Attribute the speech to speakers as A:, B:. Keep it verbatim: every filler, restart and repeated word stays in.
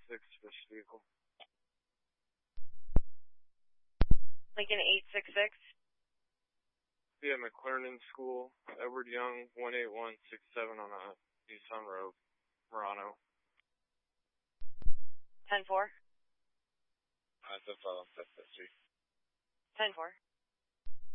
A: six for this vehicle.
B: Lincoln eight six six.
A: Yeah, McLernan School, Edward Young, one eight one six seven on a Nissan Rogue, Murano.
B: ten four.
A: Uh, ten four.
B: ten four.